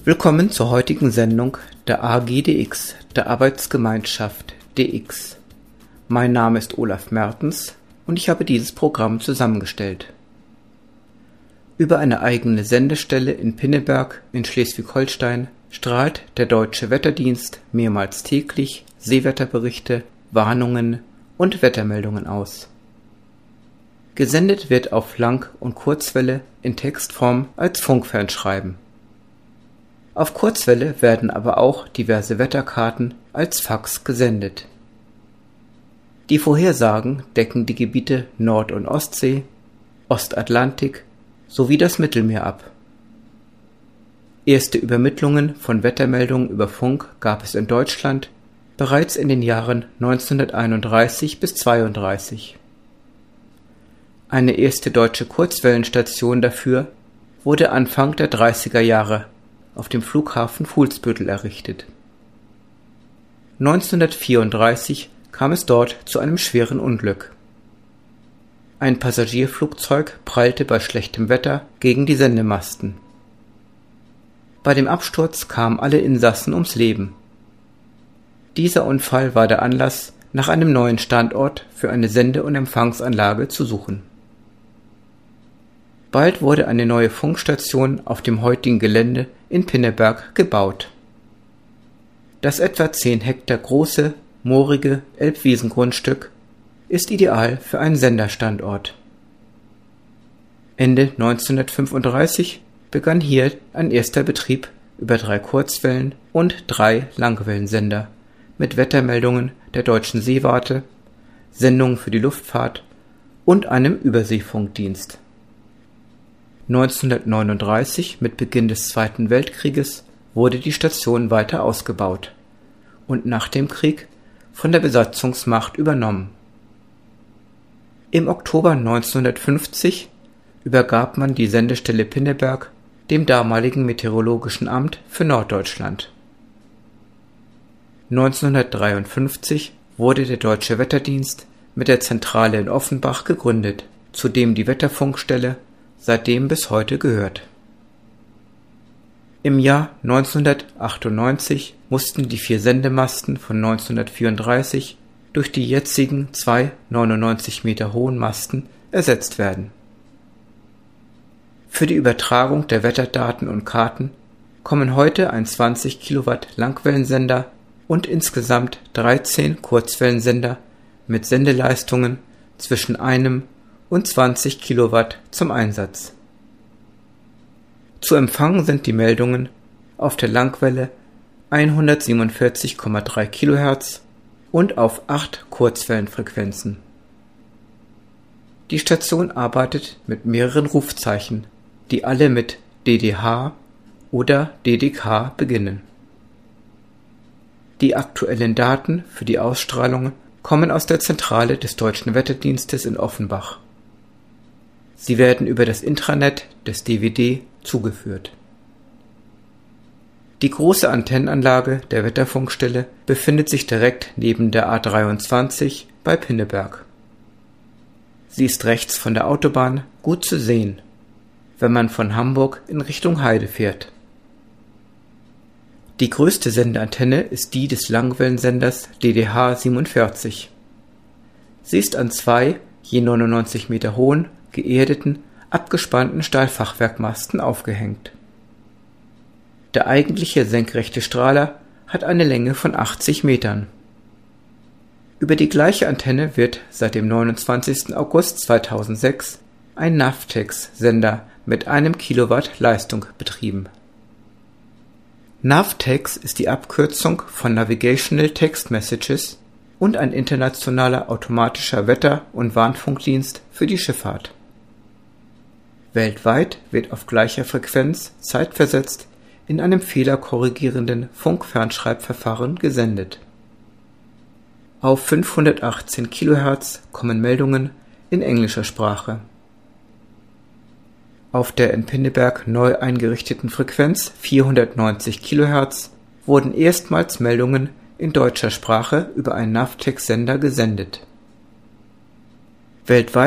Willkommen zur heutigen Sendung der AGDX, der Arbeitsgemeinschaft DX. Mein Name ist Olaf Mertens und ich habe dieses Programm zusammengestellt. Über eine eigene Sendestelle in Pinneberg in Schleswig-Holstein strahlt der Deutsche Wetterdienst mehrmals täglich Seewetterberichte, Warnungen und Wettermeldungen aus. Gesendet wird auf Lang- und Kurzwelle in Textform als Funkfernschreiben. Auf Kurzwelle werden aber auch diverse Wetterkarten als Fax gesendet. Die Vorhersagen decken die Gebiete Nord- und Ostsee, Ostatlantik sowie das Mittelmeer ab. Erste Übermittlungen von Wettermeldungen über Funk gab es in Deutschland bereits in den Jahren 1931 bis 1932. Eine erste deutsche Kurzwellenstation dafür wurde Anfang der 30er Jahre auf dem Flughafen Fuhlsbüttel errichtet. 1934 kam es dort zu einem schweren Unglück. Ein Passagierflugzeug prallte bei schlechtem Wetter gegen die Sendemasten. Bei dem Absturz kamen alle Insassen ums Leben. Dieser Unfall war der Anlass, nach einem neuen Standort für eine Sende- und Empfangsanlage zu suchen. Bald wurde eine neue Funkstation auf dem heutigen Gelände in Pinneberg gebaut. Das etwa 10 Hektar große, moorige Elbwiesengrundstück ist ideal für einen Senderstandort. Ende 1935 begann hier ein erster Betrieb über 3 Kurzwellen- und 3 Langwellensender mit Wettermeldungen der Deutschen Seewarte, Sendungen für die Luftfahrt und einem Überseefunkdienst. 1939, mit Beginn des Zweiten Weltkrieges, wurde die Station weiter ausgebaut und nach dem Krieg von der Besatzungsmacht übernommen. Im Oktober 1950 übergab man die Sendestelle Pinneberg dem damaligen Meteorologischen Amt für Norddeutschland. 1953 wurde der Deutsche Wetterdienst mit der Zentrale in Offenbach gegründet, zu dem die Wetterfunkstelle seitdem bis heute gehört. Im Jahr 1998 mussten die 4 Sendemasten von 1934 durch die jetzigen 2 99 Meter hohen Masten ersetzt werden. Für die Übertragung der Wetterdaten und Karten kommen heute ein 20 Kilowatt Langwellensender und insgesamt 13 Kurzwellensender mit Sendeleistungen zwischen 1 und 20 Kilowatt zum Einsatz. Zu empfangen sind die Meldungen auf der Langwelle 147,3 Kilohertz und auf 8 Kurzwellenfrequenzen. Die Station arbeitet mit mehreren Rufzeichen, die alle mit DDH oder DDK beginnen. Die aktuellen Daten für die Ausstrahlung kommen aus der Zentrale des Deutschen Wetterdienstes in Offenbach. Sie werden über das Intranet des DWD zugeführt. Die große Antennenanlage der Wetterfunkstelle befindet sich direkt neben der A23 bei Pinneberg. Sie ist rechts von der Autobahn gut zu sehen, wenn man von Hamburg in Richtung Heide fährt. Die größte Sendeantenne ist die des Langwellensenders DDH 47. Sie ist an 2 je 99 Meter hohen, geerdeten, abgespannten Stahlfachwerkmasten aufgehängt. Der eigentliche senkrechte Strahler hat eine Länge von 80 Metern. Über die gleiche Antenne wird seit dem 29. August 2006 ein Navtex-Sender mit 1 Kilowatt Leistung betrieben. Navtex ist die Abkürzung von Navigational Text Messages und ein internationaler automatischer Wetter- und Warnfunkdienst für die Schifffahrt. Weltweit wird auf gleicher Frequenz zeitversetzt in einem fehlerkorrigierenden Funkfernschreibverfahren gesendet. Auf 518 Kilohertz kommen Meldungen in englischer Sprache. Auf der in Pinneberg neu eingerichteten Frequenz 490 Kilohertz wurden erstmals Meldungen in deutscher Sprache über einen Navtex-Sender gesendet. Weltweit